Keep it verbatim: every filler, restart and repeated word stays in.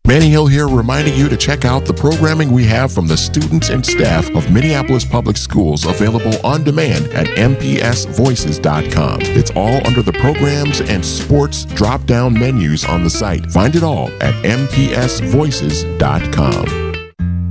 Manny Hill here, reminding you to check out the programming we have from the students and staff of Minneapolis Public Schools, available on demand at m p s voices dot com. It's all under the programs and sports drop-down menus on the site. Find it all at m p s voices dot com.